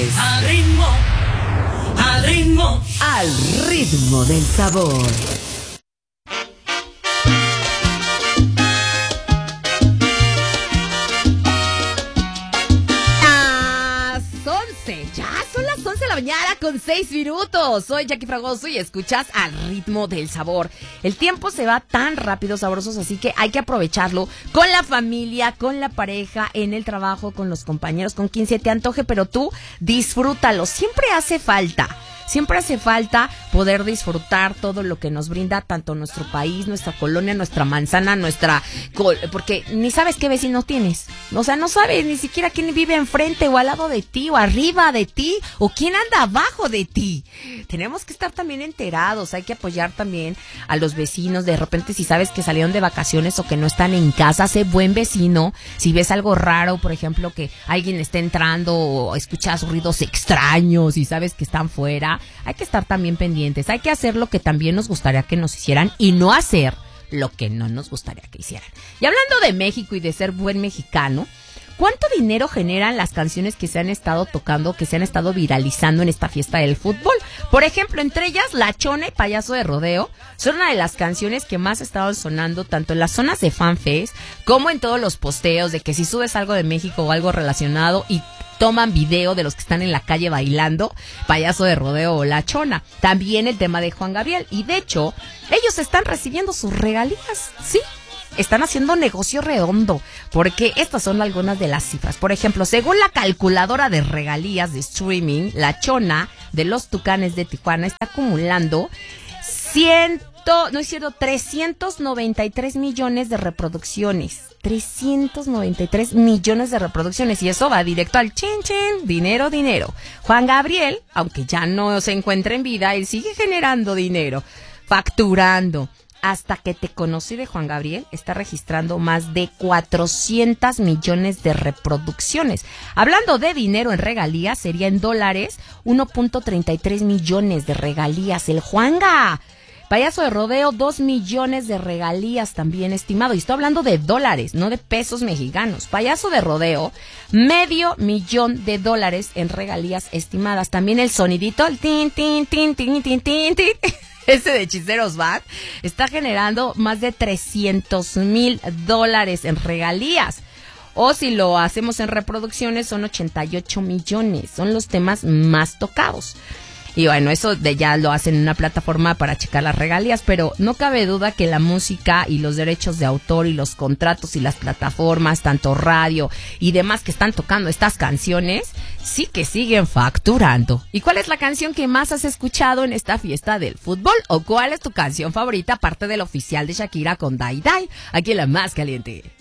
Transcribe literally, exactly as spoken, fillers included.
es Al ritmo, al ritmo, Al ritmo del sabor. Las once, ya son las once de la mañana con seis minutos. Soy Jackie Fragoso y escuchas Al ritmo del sabor. El tiempo se va tan rápido, sabrosos, así que hay que aprovecharlo con la familia, con la pareja, en el trabajo, con los compañeros, con quien se te antoje, pero tú disfrútalo. Siempre hace falta. Siempre hace falta poder disfrutar todo lo que nos brinda tanto nuestro país, nuestra colonia, nuestra manzana, nuestra... Porque ni sabes qué vecino tienes. O sea, no sabes ni siquiera quién vive enfrente o al lado de ti o arriba de ti o quién anda abajo de ti. Tenemos que estar también enterados. Hay que apoyar también a los vecinos. De repente, si sabes que salieron de vacaciones o que no están en casa, sé buen vecino. Si ves algo raro, por ejemplo, que alguien está entrando o escuchas ruidos extraños y sabes que están fuera, hay que estar también pendientes, hay que hacer lo que también nos gustaría que nos hicieran y no hacer lo que no nos gustaría que hicieran. Y hablando de México y de ser buen mexicano, ¿cuánto dinero generan las canciones que se han estado tocando, que se han estado viralizando en esta fiesta del fútbol? Por ejemplo, entre ellas, La Chona y Payaso de Rodeo son una de las canciones que más estaban sonando tanto en las zonas de fanfest como en todos los posteos de que si subes algo de México o algo relacionado y toman video de los que están en la calle bailando, Payaso de Rodeo o La Chona. También el tema de Juan Gabriel. Y de hecho, ellos están recibiendo sus regalías, ¿sí? Están haciendo negocio redondo, porque estas son algunas de las cifras. Por ejemplo, según la calculadora de regalías de streaming, La Chona de los Tucanes de Tijuana está acumulando cien, no es cierto, trescientos noventa y tres millones de reproducciones. trescientos noventa y tres millones de reproducciones. Y eso va directo al chin chin, dinero, dinero. Juan Gabriel, aunque ya no se encuentra en vida, él sigue generando dinero, facturando. Hasta que te conocí de Juan Gabriel, está registrando más de cuatrocientos millones de reproducciones. Hablando de dinero en regalías, sería en dólares uno punto treinta y tres millones de regalías. El Juanga. Payaso de Rodeo, dos millones de regalías también estimado. Y estoy hablando de dólares, no de pesos mexicanos. Payaso de Rodeo, medio millón de dólares en regalías estimadas. También el sonidito, el tin, tin, tin, tin, tin, tin, tin. Ese de Hechiceros Band está generando más de trescientos mil dólares en regalías. O si lo hacemos en reproducciones, son ochenta y ocho millones. Son los temas más tocados. Y bueno, eso de ya lo hacen en una plataforma para checar las regalías, pero no cabe duda que la música y los derechos de autor y los contratos y las plataformas, tanto radio y demás que están tocando estas canciones, sí que siguen facturando. ¿Y cuál es la canción que más has escuchado en esta fiesta del fútbol? ¿O cuál es tu canción favorita aparte del oficial de Shakira con Dai Dai? Aquí en La Más Caliente.